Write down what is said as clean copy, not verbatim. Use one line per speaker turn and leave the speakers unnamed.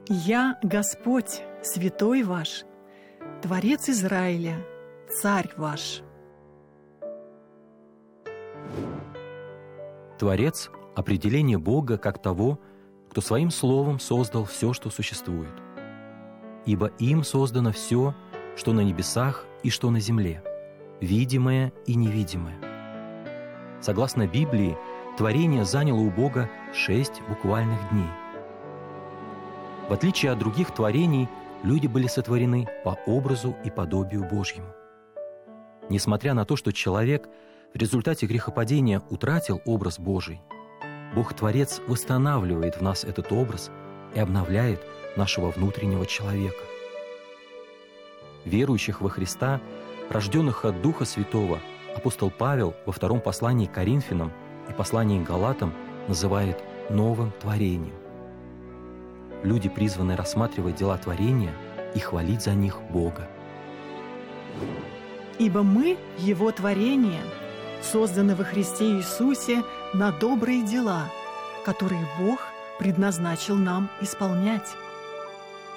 «Я Господь, святой ваш, Творец Израиля, Царь ваш».
Творец – определение Бога как того, кто своим словом создал все, что существует. Ибо им создано все, что на небесах и что на земле, видимое и невидимое. Согласно Библии, творение заняло у Бога 6 буквальных дней. В отличие от других творений, люди были сотворены по образу и подобию Божьему. Несмотря на то, что человек в результате грехопадения утратил образ Божий, Бог-творец восстанавливает в нас этот образ и обновляет нашего внутреннего человека. Верующих во Христа, рожденных от Духа Святого, апостол Павел во втором послании к Коринфянам и послании к Галатам называет новым творением. Люди призваны рассматривать дела творения и хвалить за них Бога.
«Ибо мы, Его творение, созданы во Христе Иисусе на добрые дела, которые Бог предназначил нам исполнять».